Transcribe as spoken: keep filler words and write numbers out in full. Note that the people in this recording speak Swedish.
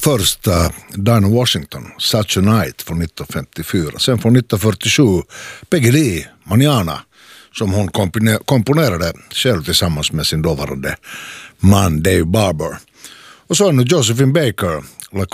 först uh, Dinah Washington, Such a Night från nittonhundrafemtiofyra. Sen från nittonhundrafyrtiosju Peggy Lee, Manana, som hon kompone- komponerade själv tillsammans med sin dåvarande man Dave Barber. Och så är nu Josephine Baker,